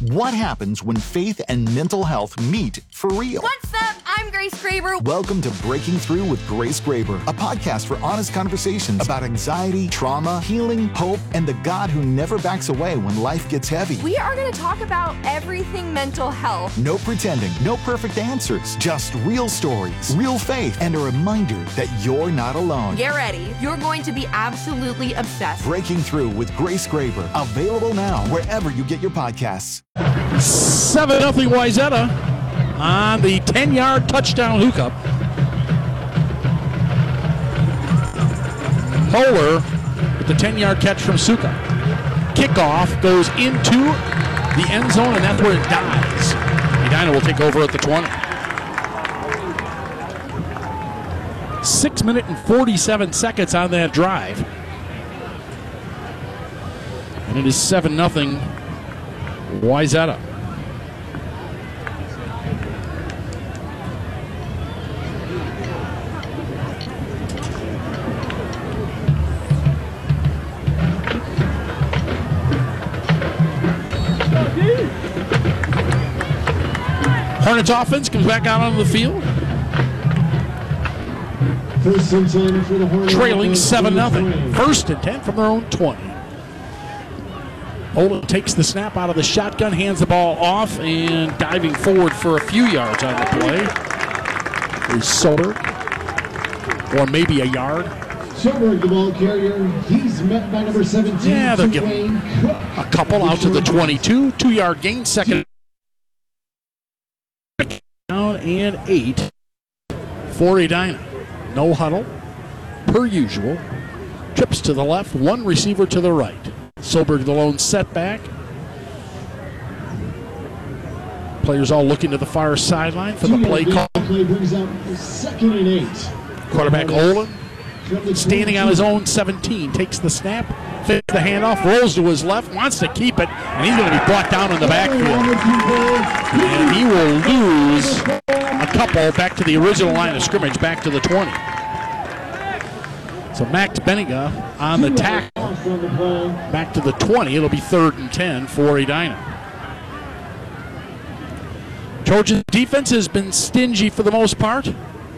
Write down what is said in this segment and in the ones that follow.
What happens when faith and mental health meet for real? What's up? I'm Grace Graber. Welcome to Breaking Through with Grace Graber, a podcast for honest conversations about anxiety, trauma, healing, hope, and the God who never backs away when life gets heavy. We are going to talk about everything mental health. No pretending, no perfect answers, just real stories, real faith, and a reminder that you're not alone. Get ready. You're going to be absolutely obsessed. Breaking Through with Grace Graber, available now wherever you get your podcasts. 7-0 Wayzata on the 10-yard touchdown hookup. Moeller with the 10-yard catch from Suka. Kickoff goes into the end zone, and that's where it dies. Edina will take over at the 20. 6 minutes and 47 seconds on that drive. And it is 7-0 Wayzata. Hornets offense comes back out onto the field. First and 10 for the Hornets. Trailing 7-0. First and 10 from their own 20. Olin takes the snap out of the shotgun, hands the ball off, and diving forward for a few yards on the play is Solberg, or maybe a yard. Solberg, the ball carrier. He's met by number 17. Yeah, they'll give him a couple out to the 22. 2-yard gain, second down and 8 for Edina. No huddle, per usual. Trips to the left, one receiver to the right. Solberg the lone setback. Players all looking to the far sideline for the play call. Play brings up 2nd and 8. Quarterback Olin standing on his own 17, takes the snap, fakes the handoff, rolls to his left, wants to keep it, and he's going to be brought down in the backfield. And he will lose a couple back to the original line of scrimmage, back to the 20. So Max Beniga on the tackle, back to the 20. It'll be 3rd and 10 for Edina. Trojan defense has been stingy for the most part.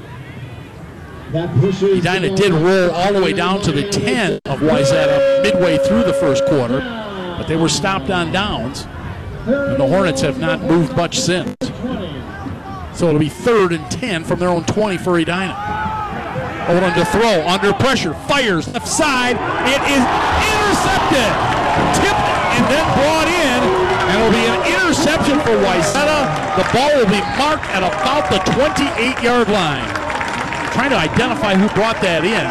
Edina did roll all the way down to the 10 of Wayzata midway through the first quarter, but they were stopped on downs, and the Hornets have not moved much since. So it'll be 3rd and 10 from their own 20 for Edina. Olin to throw, under pressure, fires left side. It is intercepted, tipped, and then brought in, and it'll be an interception for Wayzata. The ball will be marked at about the 28-yard line. Trying to identify who brought that in.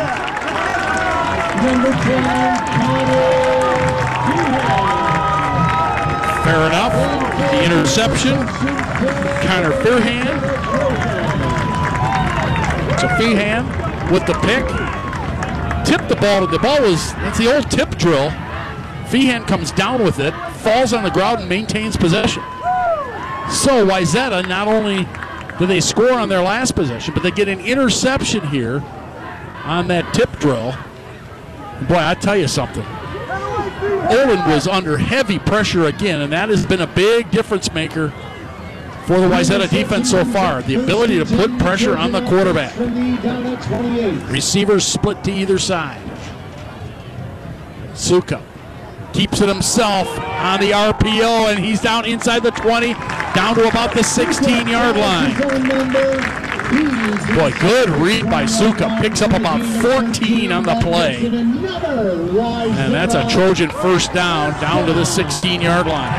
Fair enough. The interception. Connor Feehan. So Feehan with the pick. Tipped the ball. The ball was, it's the old tip drill. Feehan comes down with it, falls on the ground, and maintains possession. So Wayzata not only do they score on their last possession, but they get an interception here on that tip drill. Boy, I tell you something. Olin was under heavy pressure again, and that has been a big difference maker for the Wayzata defense so far. The ability to put pressure on the quarterback. Receivers split to either side. Suka keeps it himself on the RPO, and he's down inside the 20, down to about the 16-yard line. Boy, good read by Suka. Picks up about 14 on the play. And that's a Trojan first down to the 16-yard line.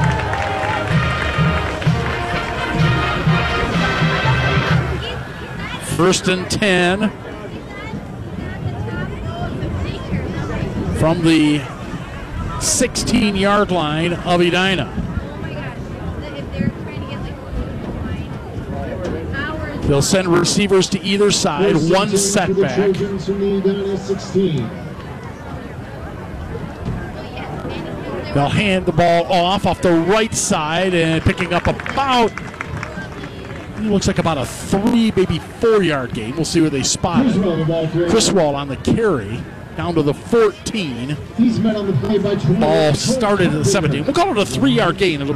First and 10 from the 16-yard line of Edina. They'll send receivers to either side, one setback. They'll hand the ball off the right side, and picking up about, it looks like about a 3, maybe 4-yard gain. We'll see where they spot it. Criswell on the carry. Down to the 14. Ball started at the 17. We'll call it a 3-yard gain. It'll